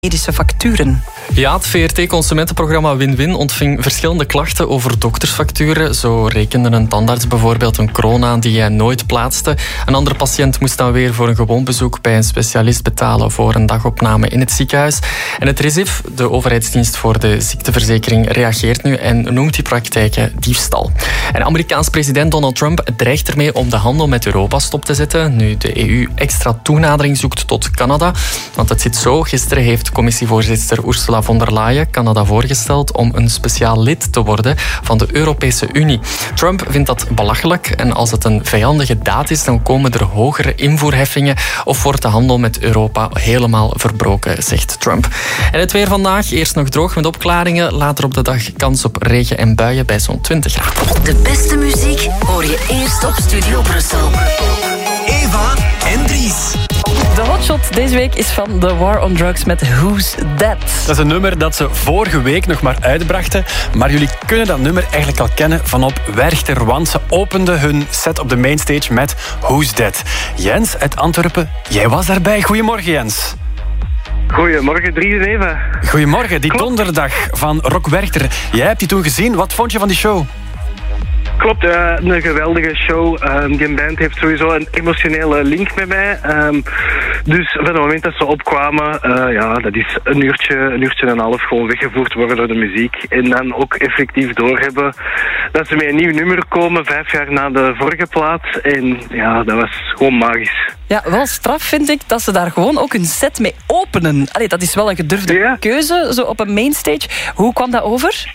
medische facturen. Ja, het VRT-consumentenprogramma Win-Win ontving verschillende klachten over doktersfacturen. Zo rekende een tandarts bijvoorbeeld een kroon aan die hij nooit plaatste. Een andere patiënt moest dan weer voor een gewoon bezoek bij een specialist betalen voor een dagopname in het ziekenhuis. En het RISIF, de overheidsdienst voor de ziekteverzekering, reageert nu en noemt die praktijken diefstal. En Amerikaans president Donald Trump dreigt ermee om de handel met Europa stop te zetten, nu de EU extra toenadering zoekt tot Canada. Want het zit zo, gisteren heeft commissievoorzitter Ursula von der Leyen Canada voorgesteld om een speciaal lid te worden van de Europese Unie. Trump vindt dat belachelijk en als het een vijandige daad is, dan komen er hogere invoerheffingen of wordt de handel met Europa helemaal verbroken, zegt Trump. En het weer vandaag, eerst nog droog met opklaringen, later op de dag kans op regen en buien bij zo'n 20 graden. De beste muziek hoor je eerst op Studio Brussel. Eva en Dries. De hotshot deze week is van The War on Drugs met Who's That? Dat is een nummer dat ze vorige week nog maar uitbrachten. Maar jullie kunnen dat nummer eigenlijk al kennen vanop Werchter. Want ze openden hun set op de mainstage met Who's That? Jens uit Antwerpen, jij was daarbij. Goedemorgen, Jens. Goedemorgen, Dries en Eva. Goedemorgen, die donderdag van Rock Werchter. Jij hebt die toen gezien. Wat vond je van die show? Klopt, een geweldige show. Die band heeft sowieso een emotionele link met mij. Dus van het moment dat ze opkwamen, dat is een uurtje en een half gewoon weggevoerd worden door de muziek. En dan ook effectief doorhebben dat ze met een nieuw nummer komen, 5 jaar na de vorige plaat. En ja, dat was gewoon magisch. Ja, wel straf vind ik dat ze daar gewoon ook hun set mee openen. Allee, dat is wel een gedurfde keuze, zo op een mainstage. Hoe kwam dat over?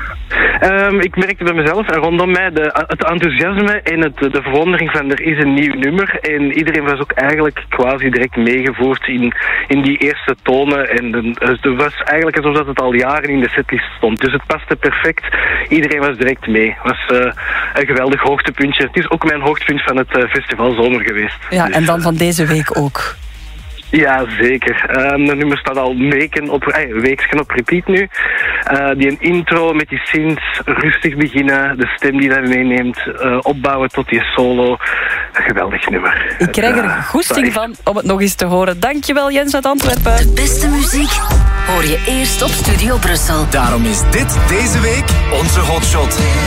Ik merkte bij mezelf en rondom mij het enthousiasme en de verwondering van er is een nieuw nummer. En iedereen was ook eigenlijk quasi direct meegevoerd in die eerste tonen. En het was eigenlijk alsof dat het al jaren in de setlist stond. Dus het paste perfect. Iedereen was direct mee. Het was een geweldig hoogtepuntje. Het is ook mijn hoogtepunt van het festival zomer geweest. Ja, dus, en dan van deze week ook. Ja, zeker. De nummer staat al weekjes op repeat nu. Die een intro met die synths, rustig beginnen, de stem die dat meeneemt, opbouwen tot die solo. Een geweldig nummer. Ik krijg er goesting van om het nog eens te horen. Dankjewel, Jens uit Antwerpen. De beste muziek hoor je eerst op Studio Brussel. Daarom is dit deze week onze hotshot.